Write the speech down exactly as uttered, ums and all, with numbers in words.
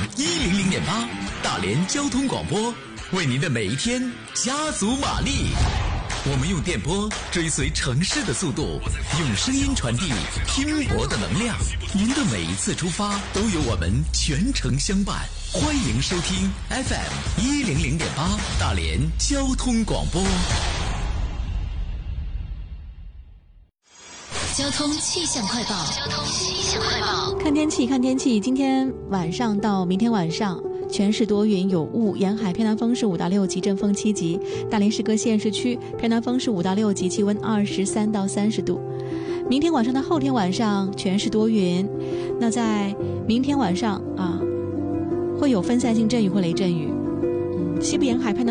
一零零点八，大连交通广播，为您的每一天加足马力。我们用电波追随城市的速度，用声音传递拼搏的能量。您的每一次出发，都有我们全程相伴。欢迎收听 F M 一零零点八大连交通广播。 交通气象快报，交通气象快报。 看天气，看天气。今天晚上到明天晚上，全市多云有雾，沿海偏南风是五到六级，阵风七级。大连市各县市区偏南风是五到六级，气温二十三到三十度。明天晚上到后天晚上，全市多云。那在明天晚上啊，会有分散性阵雨或雷阵雨。嗯，西部沿海偏南